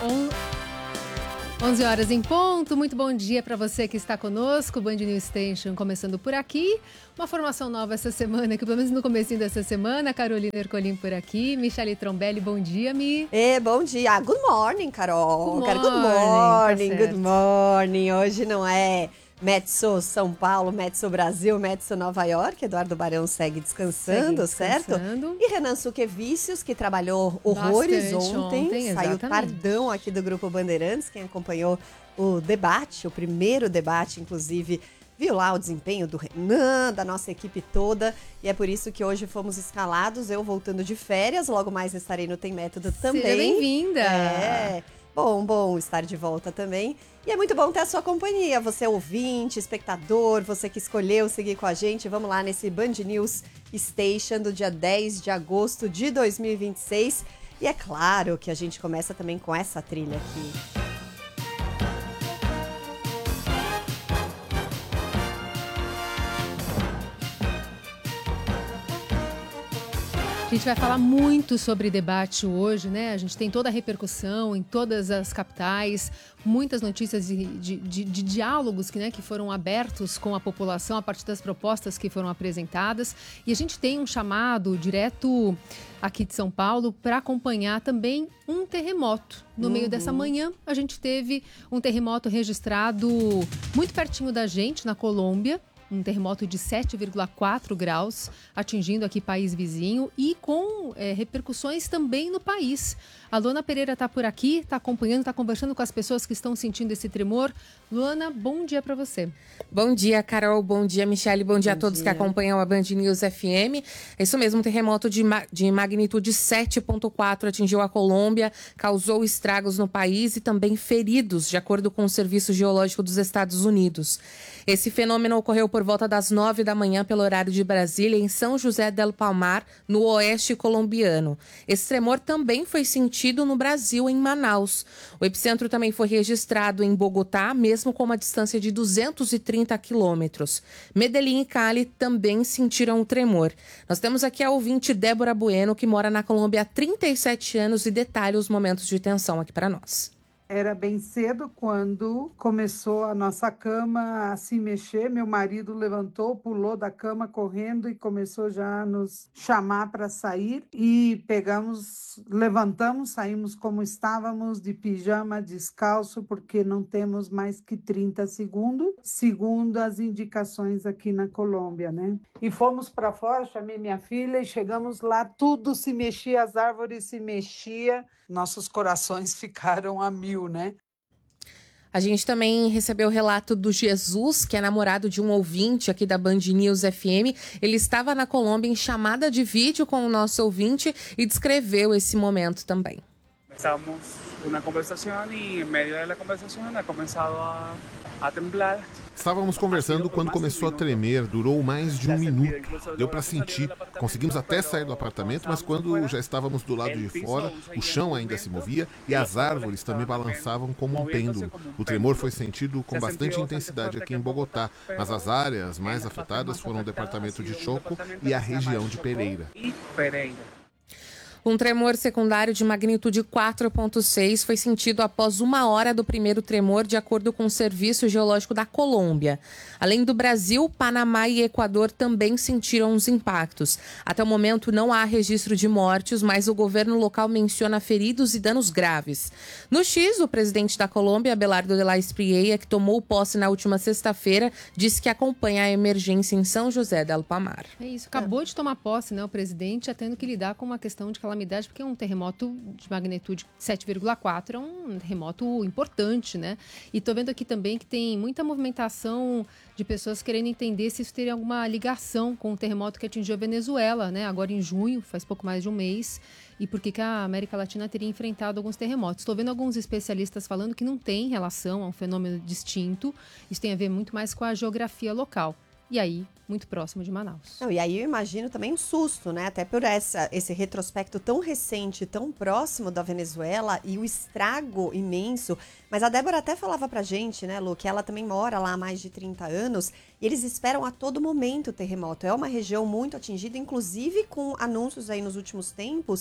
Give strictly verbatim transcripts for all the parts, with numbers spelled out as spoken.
onze horas em ponto, muito bom dia para você que está conosco, Band News Station começando por aqui, uma formação nova essa semana, que pelo menos no comecinho dessa semana, Carolina Ercolim por aqui, Michele Trombelli, bom dia, Mi. É, bom dia, good morning, Carol. Good Cara, good morning, morning, tá good morning, hoje não é Metso São Paulo, Metso Brasil, Metso Nova York, Eduardo Barão segue descansando, segue descansando. certo? E Renan Suquevicius, que trabalhou horrores Bastante ontem, ontem, saiu exatamente. tardão aqui do Grupo Bandeirantes, quem acompanhou o debate, o primeiro debate, inclusive, viu lá o desempenho do Renan, da nossa equipe toda, e é por isso que hoje fomos escalados, eu voltando de férias, logo mais estarei no Tem Método também. Seja bem-vinda! É, bom, bom estar de volta também. E é muito bom ter a sua companhia, você ouvinte, espectador, você que escolheu seguir com a gente. Vamos lá nesse Band News Station do dia dez de agosto de dois mil e vinte e seis. E é claro que a gente começa também com essa trilha aqui. A gente vai falar muito sobre debate hoje, né? A gente tem toda a repercussão em todas as capitais, muitas notícias de, de, de, de diálogos que, né, que foram abertos com a população a partir das propostas que foram apresentadas. E a gente tem um chamado direto aqui de São Paulo para acompanhar também um terremoto. No uhum. meio dessa manhã, a gente teve um terremoto registrado muito pertinho da gente, na Colômbia. Um terremoto de sete vírgula quatro graus, atingindo aqui país vizinho e com é, repercussões também no país. A Luana Pereira está por aqui, está acompanhando, está conversando com as pessoas que estão sentindo esse tremor. Luana, bom dia para você. Bom dia, Carol. Bom dia, Michele. Bom dia bom a todos dia. que acompanham a Band News F M. É isso mesmo, um terremoto de, ma- de magnitude sete vírgula quatro atingiu a Colômbia, causou estragos no país e também feridos, de acordo com o Serviço Geológico dos Estados Unidos. Esse fenômeno ocorreu por volta das nove da manhã, pelo horário de Brasília, em São José del Palmar, no oeste colombiano. Esse tremor também foi sentido no Brasil, em Manaus. O epicentro também foi registrado em Bogotá, mesmo com uma distância de duzentos e trinta quilômetros. Medellín e Cali também sentiram o tremor. Nós temos aqui a ouvinte Débora Bueno, que mora na Colômbia há trinta e sete anos e detalha os momentos de tensão aqui para nós. Era bem cedo quando começou a nossa cama a se mexer. Meu marido levantou, pulou da cama correndo e começou já a nos chamar para sair. E pegamos, levantamos, saímos como estávamos, de pijama, descalço, porque não temos mais que trinta segundos, segundo as indicações aqui na Colômbia, né? E fomos para fora, chamei minha filha e chegamos lá, tudo se mexia, as árvores se mexiam. Nossos corações ficaram a mil, né? A gente também recebeu o relato do Jesus, que é namorado de um ouvinte aqui da Band News F M. Ele estava na Colômbia em chamada de vídeo com o nosso ouvinte e descreveu esse momento também. Estávamos uma conversação e, em meio da conversação, ha começado a, a temblar. Estávamos conversando quando começou a tremer, durou mais de um minuto. Deu para sentir. Conseguimos até sair do apartamento, mas quando já estávamos do lado de fora, o chão ainda se movia e as árvores também balançavam como um pêndulo. O tremor foi sentido com bastante intensidade aqui em Bogotá, mas as áreas mais afetadas foram o departamento de Choco e a região de Pereira. Um tremor secundário de magnitude quatro vírgula seis foi sentido após uma hora do primeiro tremor, de acordo com o Serviço Geológico da Colômbia. Além do Brasil, Panamá e Equador também sentiram os impactos. Até o momento não há registro de mortes, mas o governo local menciona feridos e danos graves. No X, o presidente da Colômbia, Abelardo de la Espriella, que tomou posse na última sexta-feira, disse que acompanha a emergência em São José del Palmar. É isso, acabou é. de tomar posse, né, o presidente, tendo que lidar com uma questão de calamidade, porque um terremoto de magnitude sete vírgula quatro é um terremoto importante, né? E tô vendo aqui também que tem muita movimentação de pessoas querendo entender se isso teria alguma ligação com o terremoto que atingiu a Venezuela, né? Agora em junho, faz pouco mais de um mês, e por que que a América Latina teria enfrentado alguns terremotos. Estou vendo alguns especialistas falando que não tem relação a um fenômeno distinto, isso tem a ver muito mais com a geografia local. E aí, muito próximo de Manaus. Não, e aí eu imagino também um susto, né? Até por essa, esse retrospecto tão recente, tão próximo da Venezuela e o estrago imenso. Mas a Débora até falava pra gente, né, Lu, que ela também mora lá há mais de trinta anos e eles esperam a todo momento o terremoto. É uma região muito atingida, inclusive com anúncios aí nos últimos tempos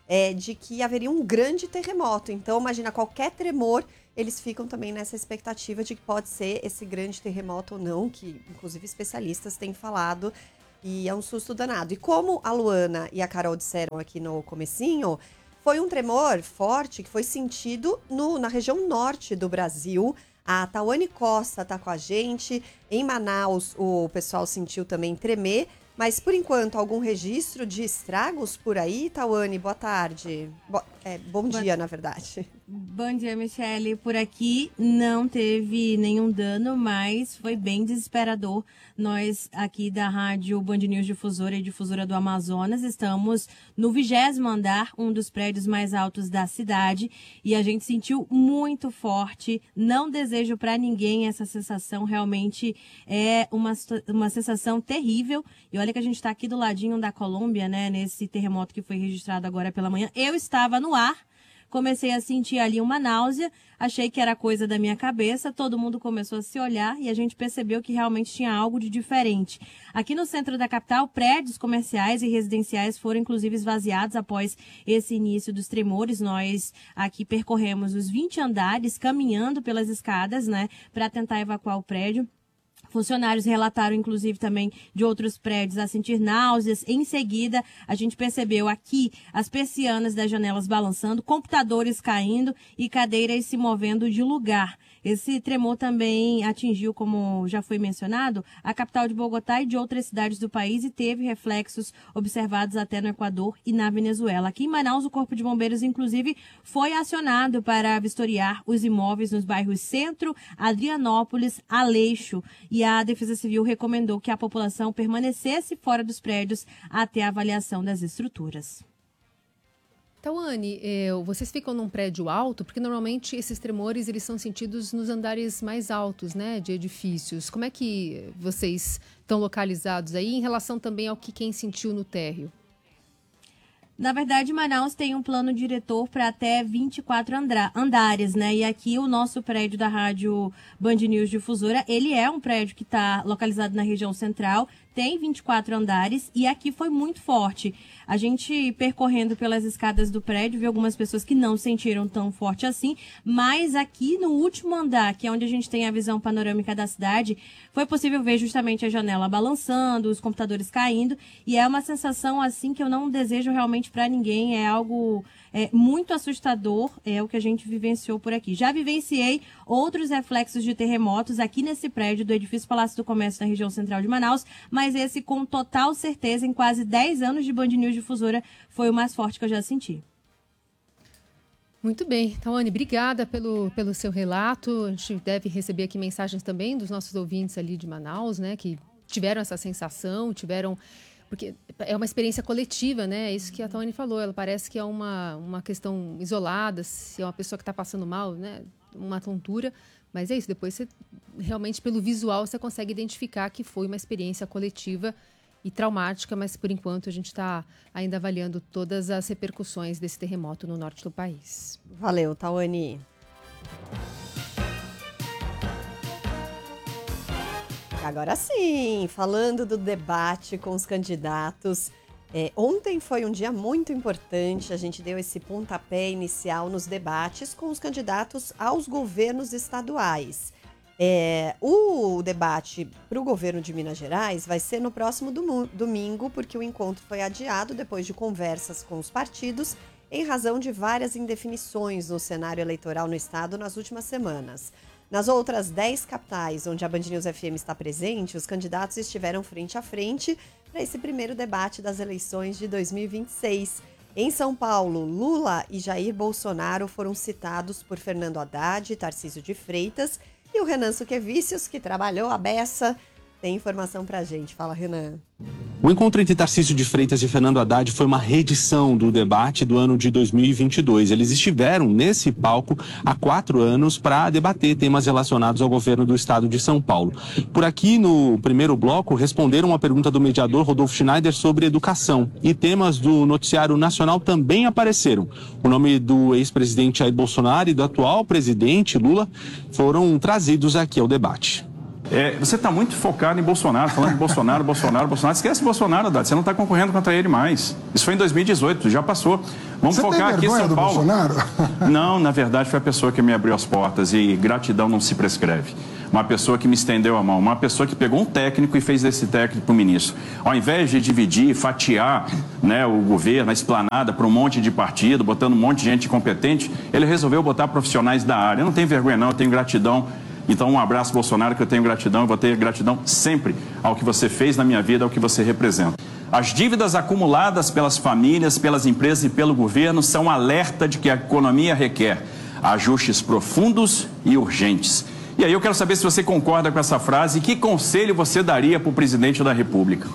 é, de que haveria um grande terremoto. Então, imagina, qualquer tremor, eles ficam também nessa expectativa de que pode ser esse grande terremoto ou não, que inclusive especialistas têm falado, e é um susto danado. E como a Luana e a Carol disseram aqui no comecinho, foi um tremor forte que foi sentido no, na região norte do Brasil. A Tawane Costa está com a gente. Em Manaus, o pessoal sentiu também tremer. Mas, por enquanto, algum registro de estragos por aí? Tawane, boa tarde. Bo- é, bom dia, na verdade. Bom dia, Michele. Por aqui não teve nenhum dano, mas foi bem desesperador. Nós aqui da Rádio Band News Difusora e Difusora do Amazonas estamos no vigésimo andar, um dos prédios mais altos da cidade, e a gente sentiu muito forte. Não desejo para ninguém essa sensação, realmente é uma, uma sensação terrível. E olha que a gente está aqui do ladinho da Colômbia, né, nesse terremoto que foi registrado agora pela manhã. Eu estava no ar. Comecei a sentir ali uma náusea, achei que era coisa da minha cabeça, todo mundo começou a se olhar e a gente percebeu que realmente tinha algo de diferente. Aqui no centro da capital, prédios comerciais e residenciais foram inclusive esvaziados após esse início dos tremores. Nós aqui percorremos os vinte andares, caminhando pelas escadas, né, para tentar evacuar o prédio. Funcionários relataram, inclusive, também de outros prédios a sentir náuseas. Em seguida, a gente percebeu aqui as persianas das janelas balançando, computadores caindo e cadeiras se movendo de lugar. Esse tremor também atingiu, como já foi mencionado, a capital de Bogotá e de outras cidades do país e teve reflexos observados até no Equador e na Venezuela. Aqui em Manaus, o Corpo de Bombeiros, inclusive, foi acionado para vistoriar os imóveis nos bairros Centro, Adrianópolis, Aleixo. E a Defesa Civil recomendou que a população permanecesse fora dos prédios até a avaliação das estruturas. Tawane, eh, vocês ficam num prédio alto, porque normalmente esses tremores eles são sentidos nos andares mais altos, né, de edifícios. Como é que vocês estão localizados aí em relação também ao que quem sentiu no térreo? Na verdade, Manaus tem um plano diretor para até vinte e quatro andra- andares, né? E aqui o nosso prédio da Rádio Band News Difusora, ele é um prédio que está localizado na região central, tem vinte e quatro andares e aqui foi muito forte. A gente percorrendo pelas escadas do prédio, viu algumas pessoas que não sentiram tão forte assim, mas aqui no último andar, que é onde a gente tem a visão panorâmica da cidade, foi possível ver justamente a janela balançando, os computadores caindo, e é uma sensação assim que eu não desejo realmente para ninguém, é algo é, muito assustador, é o que a gente vivenciou por aqui. Já vivenciei outros reflexos de terremotos aqui nesse prédio do edifício Palácio do Comércio na região central de Manaus, mas esse com total certeza, em quase dez anos de Band News Difusora, foi o mais forte que eu já senti. Muito bem. Tawane, obrigada pelo, pelo seu relato. A gente deve receber aqui mensagens também dos nossos ouvintes ali de Manaus, né, que tiveram essa sensação, tiveram... Porque é uma experiência coletiva, né? É isso que a Tawane falou. Ela parece que é uma, uma questão isolada, se é uma pessoa que está passando mal, né? Uma tontura. Mas é isso, depois você, realmente, pelo visual, você consegue identificar que foi uma experiência coletiva e traumática, mas, por enquanto, a gente está ainda avaliando todas as repercussões desse terremoto no norte do país. Valeu, Tawane. Agora sim, falando do debate com os candidatos, é, ontem foi um dia muito importante, a gente deu esse pontapé inicial nos debates com os candidatos aos governos estaduais. É, o debate para o governo de Minas Gerais vai ser no próximo domu- domingo, porque o encontro foi adiado depois de conversas com os partidos, em razão de várias indefinições no cenário eleitoral no estado nas últimas semanas. Nas outras dez capitais onde a Band News F M está presente, os candidatos estiveram frente a frente para esse primeiro debate das eleições de dois mil e vinte e seis. Em São Paulo, Lula e Jair Bolsonaro foram citados por Fernando Haddad e Tarcísio de Freitas, e o Renan Suquevicius, que trabalhou a beça, tem informação pra gente. Fala, Renan. O encontro entre Tarcísio de Freitas e Fernando Haddad foi uma reedição do debate do ano de dois mil e vinte e dois. Eles estiveram nesse palco há quatro anos para debater temas relacionados ao governo do estado de São Paulo. Por aqui, no primeiro bloco, responderam uma pergunta do mediador Rodolfo Schneider sobre educação. E temas do noticiário nacional também apareceram. O nome do ex-presidente Jair Bolsonaro e do atual presidente Lula foram trazidos aqui ao debate. É, você está muito focado em Bolsonaro, falando de Bolsonaro, Bolsonaro, Bolsonaro. Esquece Bolsonaro, Haddad, você não está concorrendo contra ele mais. Isso foi em dois mil e dezoito, já passou. Vamos você focar aqui em São do Paulo. Bolsonaro? Não, na verdade foi a pessoa que me abriu as portas e gratidão não se prescreve. Uma pessoa que me estendeu a mão, uma pessoa que pegou um técnico e fez desse técnico para o ministro. Ao invés de dividir, fatiar, né, o governo, a esplanada para um monte de partido, botando um monte de gente incompetente, ele resolveu botar profissionais da área. Eu não tenho vergonha não, eu tenho gratidão. Então um abraço, Bolsonaro, que eu tenho gratidão, eu vou ter gratidão sempre ao que você fez na minha vida, ao que você representa. As dívidas acumuladas pelas famílias, pelas empresas e pelo governo são alerta de que a economia requer ajustes profundos e urgentes. E aí eu quero saber se você concorda com essa frase e que conselho você daria para o presidente da República?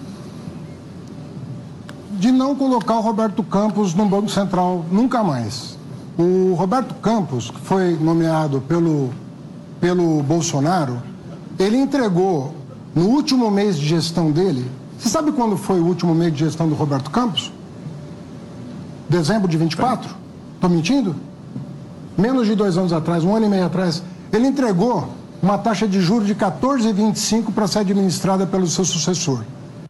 De não colocar o Roberto Campos no Banco Central nunca mais. O Roberto Campos, que foi nomeado pelo, pelo Bolsonaro, ele entregou no último mês de gestão dele. Você sabe quando foi o último mês de gestão do Roberto Campos? Dezembro de vinte e quatro? Estou mentindo? Menos de dois anos atrás, um ano e meio atrás. Ele entregou uma taxa de juros de quatorze vírgula vinte e cinco para ser administrada pelo seu sucessor.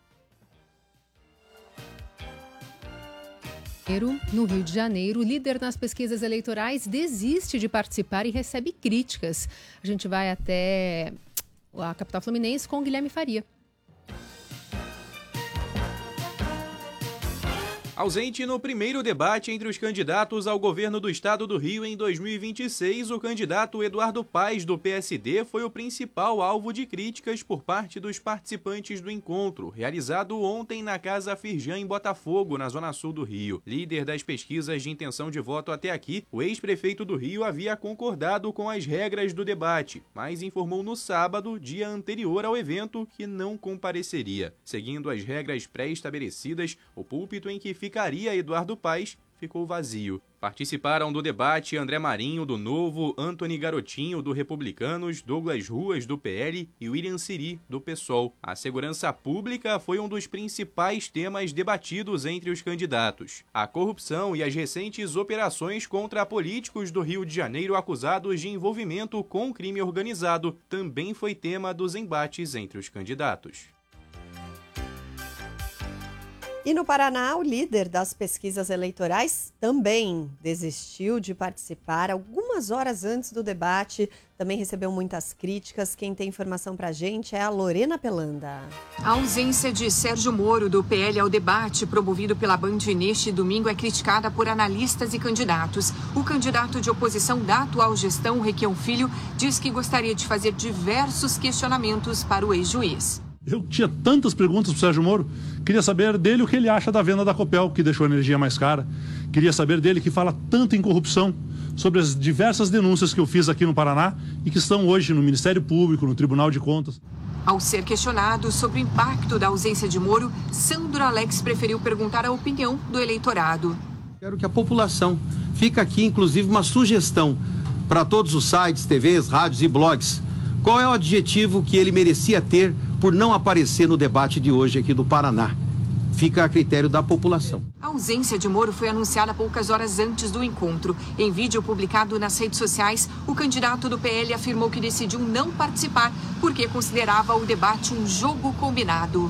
No Rio de Janeiro, o líder nas pesquisas eleitorais desiste de participar e recebe críticas. A gente vai até a capital fluminense com o Guilherme Faria. Ausente no primeiro debate entre os candidatos ao governo do estado do Rio em dois mil e vinte e seis, o candidato Eduardo Paes, do P S D, foi o principal alvo de críticas por parte dos participantes do encontro, realizado ontem na Casa Firjan, em Botafogo, na zona sul do Rio. Líder das pesquisas de intenção de voto até aqui, o ex-prefeito do Rio havia concordado com as regras do debate, mas informou no sábado, dia anterior ao evento, que não compareceria. Seguindo as regras pré-estabelecidas, o púlpito em que ficaria Eduardo Paes ficou vazio. Participaram do debate André Marinho, do Novo, Antony Garotinho, do Republicanos, Douglas Ruas, do P L e William Siri, do PSOL. A segurança pública foi um dos principais temas debatidos entre os candidatos. A corrupção e as recentes operações contra políticos do Rio de Janeiro acusados de envolvimento com crime organizado também foi tema dos embates entre os candidatos. E no Paraná, o líder das pesquisas eleitorais também desistiu de participar algumas horas antes do debate. Também recebeu muitas críticas. Quem tem informação pra gente é a Lorena Pelanda. A ausência de Sérgio Moro, do P L, ao debate promovido pela Band neste domingo é criticada por analistas e candidatos. O candidato de oposição da atual gestão, Requião Filho, diz que gostaria de fazer diversos questionamentos para o ex-juiz. Eu tinha tantas perguntas para o Sérgio Moro. Queria saber dele o que ele acha da venda da Copel, que deixou a energia mais cara. Queria saber dele, que fala tanto em corrupção, sobre as diversas denúncias que eu fiz aqui no Paraná e que estão hoje no Ministério Público, no Tribunal de Contas. Ao ser questionado sobre o impacto da ausência de Moro, Sandro Alex preferiu perguntar a opinião do eleitorado. Quero que a população, fica aqui inclusive uma sugestão para todos os sites, T Vs, rádios e blogs. Qual é o adjetivo que ele merecia ter por não aparecer no debate de hoje aqui do Paraná? Fica a critério da população. A ausência de Moro foi anunciada poucas horas antes do encontro. Em vídeo publicado nas redes sociais, o candidato do P L afirmou que decidiu não participar porque considerava o debate um jogo combinado.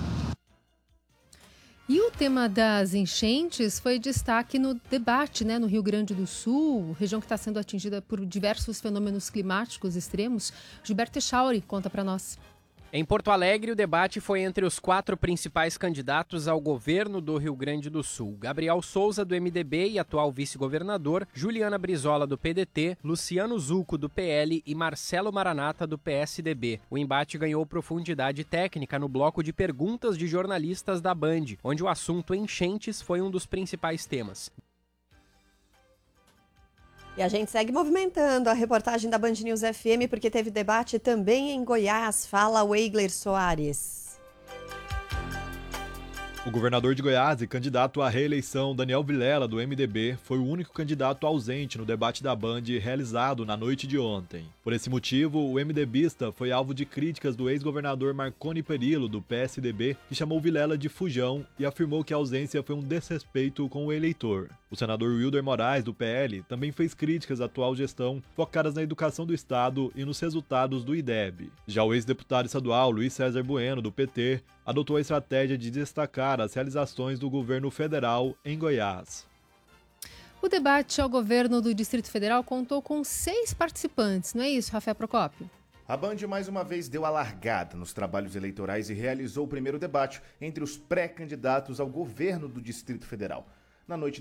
E o tema das enchentes foi destaque no debate, né, no Rio Grande do Sul, região que está sendo atingida por diversos fenômenos climáticos extremos. Gilberto Echauri conta para nós. Em Porto Alegre, o debate foi entre os quatro principais candidatos ao governo do Rio Grande do Sul. Gabriel Souza, do M D B e atual vice-governador, Juliana Brizola, do P D T, Luciano Zucco, do P L e Marcelo Maranata, do P S D B. O embate ganhou profundidade técnica no bloco de perguntas de jornalistas da Band, onde o assunto enchentes foi um dos principais temas. E a gente segue movimentando a reportagem da Band News F M, porque teve debate também em Goiás. Fala o Eigler Soares. O governador de Goiás e candidato à reeleição, Daniel Vilela, do M D B, foi o único candidato ausente no debate da Band realizado na noite de ontem. Por esse motivo, o MDBista foi alvo de críticas do ex-governador Marconi Perillo, do P S D B, que chamou Vilela de fujão e afirmou que a ausência foi um desrespeito com o eleitor. O senador Wilder Moraes, do P L, também fez críticas à atual gestão, focadas na educação do Estado e nos resultados do I D E B. Já o ex-deputado estadual Luiz César Bueno, do P T, adotou a estratégia de destacar as realizações do governo federal em Goiás. O debate ao governo do Distrito Federal contou com seis participantes, não é isso, Rafael Procópio? A Band mais uma vez deu a largada nos trabalhos eleitorais e realizou o primeiro debate entre os pré-candidatos ao governo do Distrito Federal. Na noite